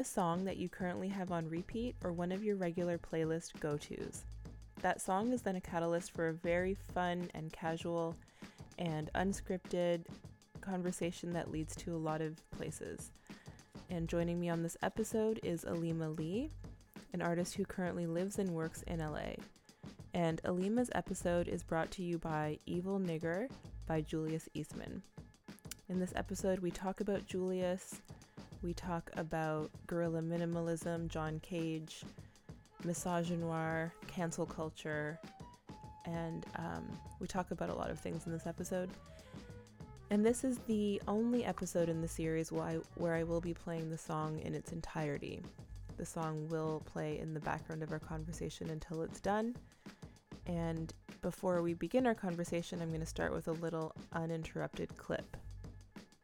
A song that you currently have on repeat or one of your regular playlist go-tos. That song is then a catalyst for a very fun and casual and unscripted conversation that leads to a lot of places. And joining me on this episode is Alima Lee, an artist who currently lives and works in LA. And Alima's episode is brought to you by Evil Nigger by Julius Eastman. In this episode, we talk about Julius, we talk about guerrilla minimalism, John Cage, misogynoir, cancel culture, and we talk about a lot of things in this episode. And this is the only episode in the series where I will be playing the song in its entirety. The song will play in the background of our conversation until it's done. And before we begin our conversation, I'm going to start with a little uninterrupted clip.